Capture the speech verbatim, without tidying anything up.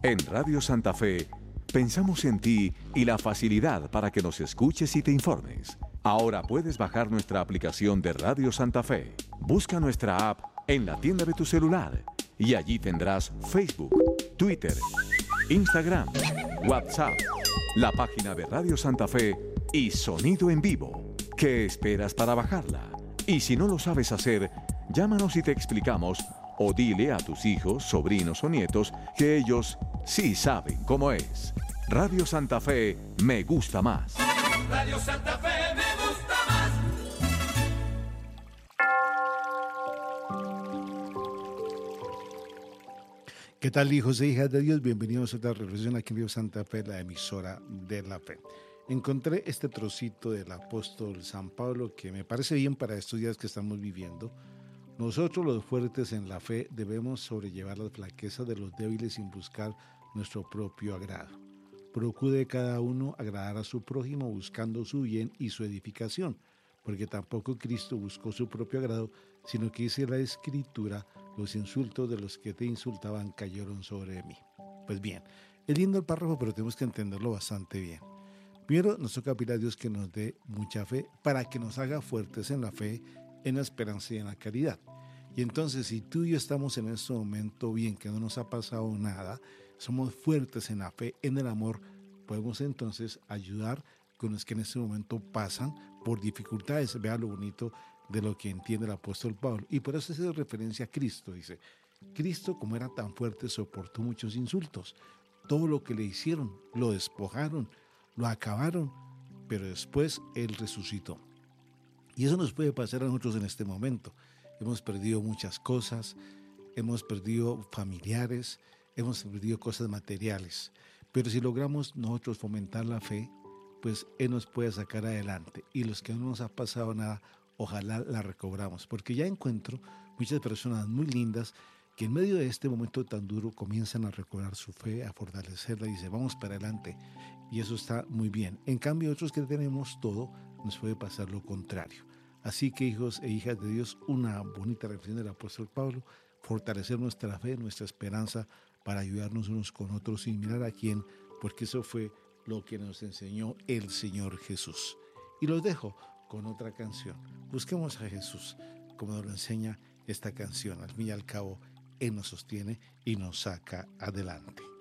En Radio Santa Fe, pensamos en ti y la facilidad para que nos escuches y te informes. Ahora puedes bajar nuestra aplicación de Radio Santa Fe. Busca nuestra app en la tienda de tu celular y allí tendrás Facebook, Twitter, Instagram, WhatsApp, la página de Radio Santa Fe y sonido en vivo. ¿Qué esperas para bajarla? Y si no lo sabes hacer, llámanos y te explicamos, o dile a tus hijos, sobrinos o nietos que ellos sí saben cómo es. Radio Santa Fe me gusta más. Radio Santa Fe me gusta más. ¿Qué tal, hijos e hijas de Dios? Bienvenidos a otra reflexión aquí en Radio Santa Fe, la emisora de la fe. Encontré este trocito del apóstol San Pablo que me parece bien para estos días que estamos viviendo. Nosotros, los fuertes en la fe, debemos sobrellevar las flaquezas de los débiles sin buscar nuestro propio agrado. Procure cada uno agradar a su prójimo buscando su bien y su edificación, porque tampoco Cristo buscó su propio agrado, sino que dice la Escritura, los insultos de los que te insultaban cayeron sobre mí. Pues bien, es lindo el párrafo, pero tenemos que entenderlo bastante bien. Primero, nos toca pedir a Dios que nos dé mucha fe para que nos haga fuertes en la fe, en la esperanza y en la caridad. Y entonces, si tú y yo estamos en este momento bien, que no nos ha pasado nada, somos fuertes en la fe, en el amor, podemos entonces ayudar con los que en este momento pasan por dificultades. Vea lo bonito de lo que entiende el apóstol Pablo. Y por eso hace referencia a Cristo. Dice, Cristo, como era tan fuerte, soportó muchos insultos. Todo lo que le hicieron, lo despojaron, lo acabaron, pero después Él resucitó. Y eso nos puede pasar a nosotros en este momento. Hemos perdido muchas cosas, hemos perdido familiares, hemos perdido cosas materiales. Pero si logramos nosotros fomentar la fe, pues Él nos puede sacar adelante. Y los que no nos ha pasado nada, ojalá la recobramos. Porque ya encuentro muchas personas muy lindas que en medio de este momento tan duro comienzan a recobrar su fe, a fortalecerla y dicen, vamos para adelante. Y eso está muy bien. En cambio, otros que tenemos todo, nos puede pasar lo contrario. Así que, hijos e hijas de Dios, una bonita reflexión del apóstol Pablo, fortalecer nuestra fe, nuestra esperanza, para ayudarnos unos con otros sin mirar a quién, porque eso fue lo que nos enseñó el Señor Jesús. Y los dejo con otra canción. Busquemos a Jesús, como nos lo enseña esta canción. Al fin y al cabo, Él nos sostiene y nos saca adelante.